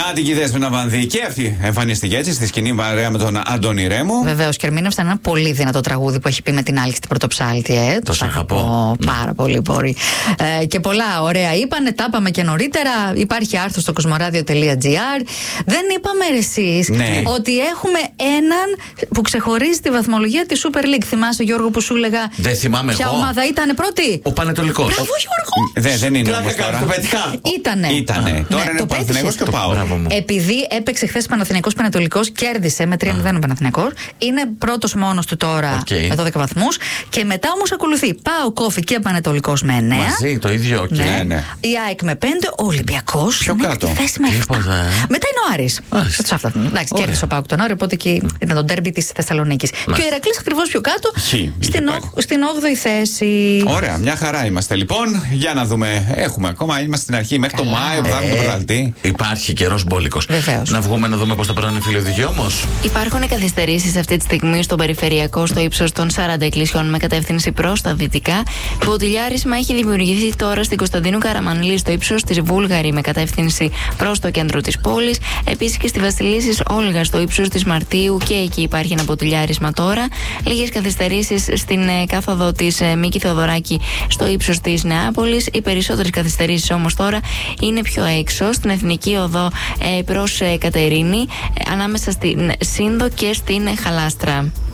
Άττικη Δέσποινα Βανδύ και αυτή εμφανίστηκε έτσι στη σκηνή παρέα με τον Αντώνη Ρέμο. Βεβαίως, και ερμήνευσαν ένα πολύ δυνατό τραγούδι που έχει πει με την Άλκη στην Πρωτοψάλτη. Το σ' αγαπώ. Πάρα πολύ μπορεί. Και πολλά ωραία είπανε, τα είπαμε και νωρίτερα. Υπάρχει άρθρο στο cosmoradio.gr. Δεν είπαμε εσείς ότι έχουμε έναν που ξεχωρίζει τη βαθμολογία τη Super League. Θυμάσαι, Γιώργο, που σου έλεγα. Δεν θυμάμαι ποια εγώ. ομάδα ήταν πρώτη? Ο Πανετολικός. Μπράβο, Γιώργο. Δεν είναι όμως τώρα. Ήτανε. Τώρα είναι ο Παναθηναϊκός και ο ΠΑΟΚ. Επειδή έπαιξε χθες Παναθηναϊκός Πανετολικός, κέρδισε με 3-0 ο Παναθηναϊκός. Είναι πρώτος μόνος του τώρα με 12 βαθμούς. Και μετά όμως ακολουθεί ΠΑΟΚ, Όφη και Πανετολικός με 9. Μαζί, το ίδιο. Ναι. Η ΑΕΚ με 5, ο Ολυμπιακός πιο κάτω. θέση με 7. Μετά είναι ο Άρης. Εντάξει, κέρδισε ο ΠΑΟΚ τον Άρη, οπότε και είναι το ντέρμπι της Θεσσαλονίκης. Και ο Ηρακλής ακριβώς πιο κάτω, στην 8η θέση. Ωραία, μια χαρά είμαστε λοιπόν. Για να δούμε, έχουμε ακόμα, είμαστε στην αρχή μέχρι το Μάιο που θα έχουμε το πρωταθλητή. Υπάρχει καιρός μπόλικος. Βεβαίως. Να βγούμε να δούμε πώς θα περνάνε οι φιλοειδικοί όμως. Υπάρχουν καθυστερήσεις αυτή τη στιγμή στον περιφερειακό στο ύψος των 40 εκκλησιών με κατεύθυνση προς τα δυτικά. Ποτηλιάρισμα έχει δημιουργηθεί τώρα στην Κωνσταντίνου Καραμανλή στο ύψος της Βούλγαρη με κατεύθυνση προς το κέντρο της πόλης. Επίσης και στη Βασιλίσσης Όλγα στο ύψος της Μαρτίου και εκεί υπάρχει ένα ποτηλιάρισμα τώρα. Λίγες καθυστερήσεις στην κάθοδο της Μίκη Θεοδωράκη στο ύψος της Νεάπολης. Οι περισσότερες καθυστερήσεις όμως τώρα είναι πιο έξω στην Εθνική Οδό προς Κατερίνη, ανάμεσα στην Σύνδο και στην Χαλάστρα.